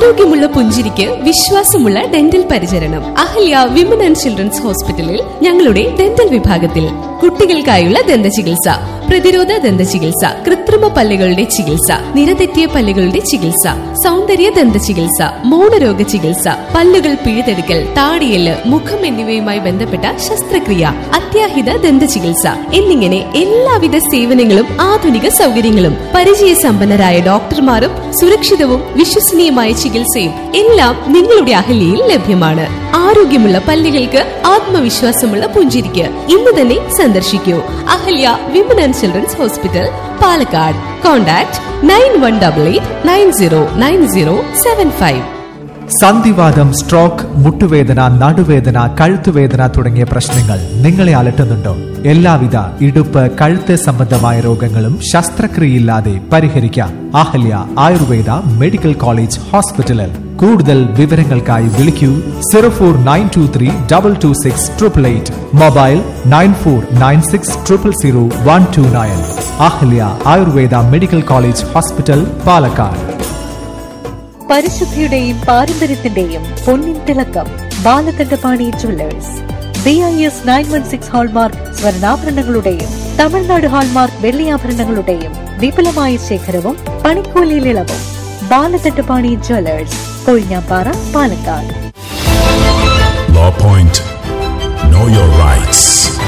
ആരോഗ്യമുള്ള പുഞ്ചിരിക്ക് വിശ്വാസമുള്ള ഡെന്റൽ പരിചരണം. അഹല്യ വിമൻ ആൻഡ് ചിൽഡ്രൻസ് ഹോസ്പിറ്റലിൽ ഞങ്ങളുടെ ഡെന്റൽ വിഭാഗത്തിൽ കുട്ടികൾക്കായുള്ള ദന്ത ചികിത്സ, പ്രതിരോധ ദന്ത ചികിത്സ, കൃത്രിമ പല്ലുകളുടെ ചികിത്സ, നിരതെറ്റിയ പല്ലുകളുടെ ചികിത്സ, സൗന്ദര്യ ദന്ത ചികിത്സ, മൗനരോഗ ചികിത്സ, പല്ലുകൾ പിഴുതെടുക്കൽ, താടിയെല്ല്, മുഖം എന്നിവയുമായി ബന്ധപ്പെട്ട ശസ്ത്രക്രിയ, അത്യാഹിത ദന്ത ചികിത്സ എന്നിങ്ങനെ എല്ലാവിധ സേവനങ്ങളും ആധുനിക സൗകര്യങ്ങളും പരിചയസമ്പന്നരായ ഡോക്ടർമാരും സുരക്ഷിതവും വിശ്വസനീയമായ ചികിത്സയും എല്ലാം നിങ്ങളുടെ അഹല്യയിൽ ലഭ്യമാണ്. ആരോഗ്യമുള്ള പല്ലുകൾക്ക് ആത്മവിശ്വാസമുള്ള പുഞ്ചിരിക്ക് ഇന്ന് തന്നെ സന്ദർശിക്കൂ. Ahalya women and children's hospital, Palakkad. Contact 9188909075. സന്ധിവാതം, stroke, മുട്ടുവേദന, നടുവേദന, കഴുത്തുവേദന തുടങ്ങിയ പ്രശ്നങ്ങൾ നിങ്ങളെ അലട്ടുന്നുണ്ടോ? എല്ലാവിധ ഇടുപ്പ്, കഴുത്ത് സംബന്ധമായ രോഗങ്ങളും ശസ്ത്രക്രിയയില്ലാതെ പരിഹരിക്കാം അഹല്യ ആയുർവേദ മെഡിക്കൽ കോളേജ് ഹോസ്പിറ്റലിൽ. കൂടുതൽ വിവരങ്ങൾക്കായി വിളിക്കൂ 04923226888. Mobile 9496000129. Ahalya Ayurveda medical college hospital, Palakkad. പരിശുദ്ധിയുടെയും പാരമ്പര്യത്തിന്റെയും പൊന്നിൻ തിളക്കം Balakandapani jewellers. BIS 916 hallmark സ്വർണ്ണാഭരണങ്ങളുടെയും Tamil Nadu hallmark വെള്ളിയാഭരണങ്ങളുടെയും വിപുലമായ ശേഖരവും പണിക്കൂലിയിൽ ഇളവും. Balakandapani jewellers, Kozhinjampara, Palakkad. Law Point. Know your rights.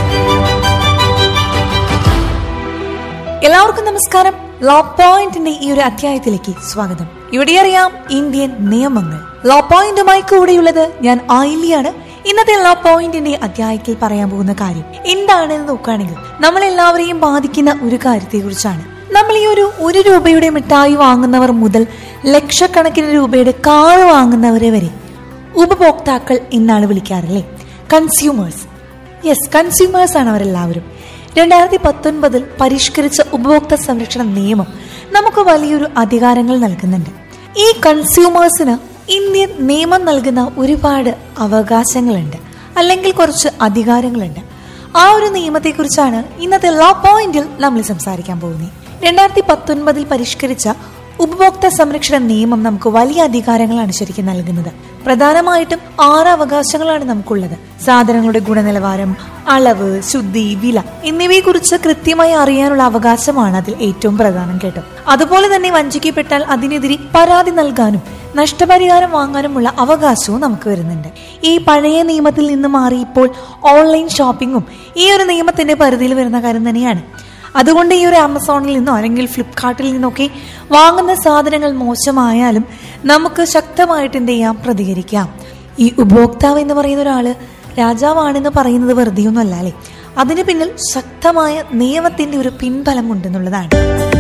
എല്ലാവർക്കും നമസ്കാരം. ലോ പോയിന്റിന്റെ ഈ ഒരു അധ്യായത്തിലേക്ക് സ്വാഗതം. ഇവിടെ അറിയാം ഇന്ത്യൻ നിയമങ്ങൾ. ലോ പോയിന്റുമായി കൂടെയുള്ളത് ഞാൻ ആയില്യാണ്. ഇന്നത്തെ ലോ പോയിന്റിന്റെ അധ്യായത്തിൽ പറയാൻ പോകുന്ന കാര്യം എന്താണെന്ന് നോക്കുകയാണെങ്കിൽ നമ്മളെല്ലാവരെയും ബാധിക്കുന്ന ഒരു കാര്യത്തെ കുറിച്ചാണ്. നമ്മൾ ഈ ഒരു രൂപയുടെ മിഠായി വാങ്ങുന്നവർ മുതൽ ലക്ഷക്കണക്കിന് രൂപയുടെ കാർ വാങ്ങുന്നവരെ വരെ ഉപഭോക്താക്കൾ എന്നാണ് വിളിക്കാറില്ലേ? കൺസ്യൂമേഴ്സ്. യെസ്, കൺസ്യൂമേഴ്സ് ആണ് അവരെല്ലാവരും. 2019 പരിഷ്കരിച്ച ഉപഭോക്തൃ സംരക്ഷണ നിയമം നമുക്ക് വലിയൊരു അധികാരങ്ങൾ നൽകുന്നുണ്ട്. ഈ കൺസ്യൂമേഴ്സിന് ഇന്ത്യൻ നിയമം നൽകുന്ന ഒരുപാട് അവകാശങ്ങളുണ്ട്, അല്ലെങ്കിൽ കുറച്ച് അധികാരങ്ങളുണ്ട്. ആ ഒരു നിയമത്തെക്കുറിച്ചാണ് ഇന്നത്തെ ലോ പോയിന്റിൽ നമ്മൾ സംസാരിക്കാൻ പോകുന്നത്. 2019 പരിഷ്കരിച്ച ഉപഭോക്തൃ സംരക്ഷണ നിയമം നമുക്ക് വലിയ അധികാരങ്ങളാണ് ശരിക്കും നൽകുന്നത്. പ്രധാനമായിട്ടും 6 അവകാശങ്ങളാണ് നമുക്കുള്ളത്. സാധനങ്ങളുടെ ഗുണനിലവാരം, അളവ്, ശുദ്ധി, വില എന്നിവയെ കുറിച്ച് കൃത്യമായി അറിയാനുള്ള അവകാശമാണ് അതിൽ ഏറ്റവും പ്രധാനം കേട്ടോ. അതുപോലെ തന്നെ വഞ്ചിക്കപ്പെട്ടാൽ അതിനെതിരെ പരാതി നൽകാനും നഷ്ടപരിഹാരം വാങ്ങാനുമുള്ള അവകാശവും നമുക്ക് വരുന്നുണ്ട്. ഈ പഴയ നിയമത്തിൽ നിന്ന് മാറി ഇപ്പോൾ ഓൺലൈൻ ഷോപ്പിംഗും ഈ ഒരു നിയമത്തിന്റെ പരിധിയിൽ വരുന്ന കാര്യം തന്നെയാണ്. അതുകൊണ്ട് ഈ ഒരു ആമസോണിൽ നിന്നോ അല്ലെങ്കിൽ ഫ്ലിപ്കാർട്ടിൽ നിന്നൊക്കെ വാങ്ങുന്ന സാധനങ്ങൾ മോശമായാലും നമുക്ക് ശക്തമായിട്ട് എന്ത് ചെയ്യാം? പ്രതികരിക്കാം. ഈ ഉപഭോക്താവ് എന്ന് പറയുന്ന ഒരാള് രാജാവാണെന്ന് പറയുന്നത് വെറുതെ ഒന്നും അല്ല അല്ലേ? അതിന് പിന്നിൽ ശക്തമായ നിയമത്തിന്റെ ഒരു പിൻബലം ഉണ്ടെന്നുള്ളതാണ്.